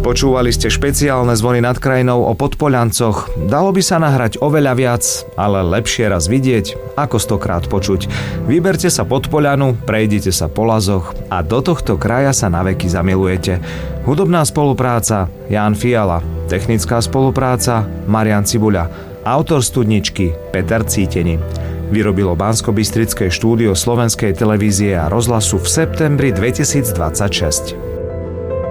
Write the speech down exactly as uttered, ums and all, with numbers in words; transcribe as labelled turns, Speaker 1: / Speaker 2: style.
Speaker 1: Počúvali ste špeciálne Zvony nad krajinou o Podpoľancoch. Dalo by sa nahrať oveľa viac, ale lepšie raz vidieť, ako stokrát počuť. Vyberte sa Podpoľanu, prejdite sa po Lazoch a do tohto kraja sa naveky zamilujete. Hudobná spolupráca Ján Fiala, technická spolupráca Marian Cibuľa, autor studničky Peter Cíteni. Vyrobilo Banskobystrické štúdio Slovenskej televízie a rozhlasu v septembri dvetisícdvadsaťšesť.